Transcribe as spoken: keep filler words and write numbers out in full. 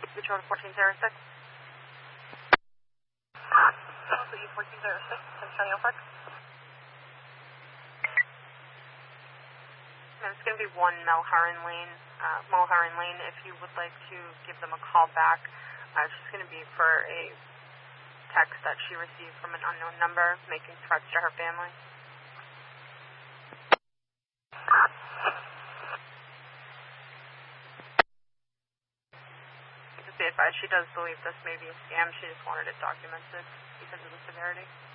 Beach Road fourteen oh six. fourteen oh six, Centennial Park. And it's going to be one Mulherron Lane. Uh, Mulherron Lane, if you would like to give them a call back, uh, it's just going to be for a text that she received from an unknown number making threats to her family. Just be advised, she does believe this may be a scam. She just wanted it documented because of the severity.